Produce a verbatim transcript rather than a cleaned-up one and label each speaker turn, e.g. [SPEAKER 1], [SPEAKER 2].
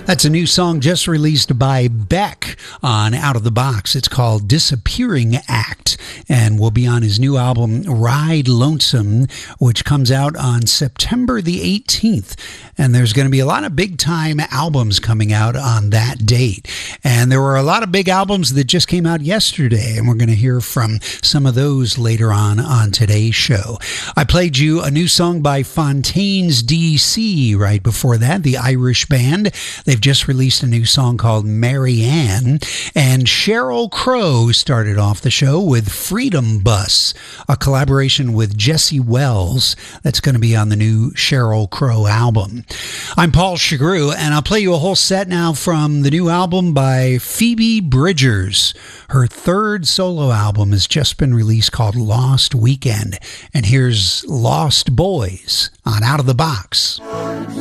[SPEAKER 1] That's a new song just released by Beck on Out of the Box. It's called Disappearing Act and will be on his new album Ride Lonesome, which comes out on September the eighteenth. And there's going to be a lot of big time albums coming out on that date. And there were a lot of big albums that just came out yesterday, and we're going to hear from some of those later on on today's show. I played you a new song by Fontaines D C right before that, the Irish band. They've just released a new song called Marianne, and Sheryl Crow started off the show with Freedom Bus, a collaboration with Jesse Wells that's going to be on the new Sheryl Crow album. I'm Paul Chagru, and I'll play you a whole set now from the new album by Phoebe Bridgers. Her third solo album has just been released called Lost Weekend, and here's Lost Boys on Out of the Box.